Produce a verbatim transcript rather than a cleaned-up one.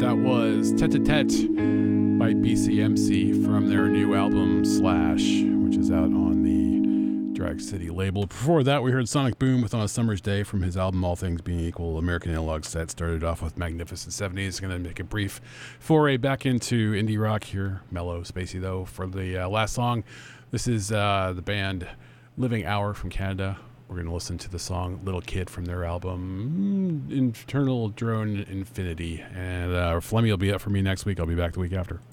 That was Tete a Tete by B C M C from their new album Slash, which is out on the Drag City label. Before that, we heard Sonic Boom with On a Summer's Day from his album All Things Being Equal. American Analog Set started off with Magnificent seventies. Going to make a brief foray back into indie rock here. Mellow, spacey though. For the uh, last song, this is uh, the band Living Hour from Canada. We're going to listen to the song Little Kid from their album Internal Drone Infinity. And uh, Flemmy will be up for me next week. I'll be back the week after.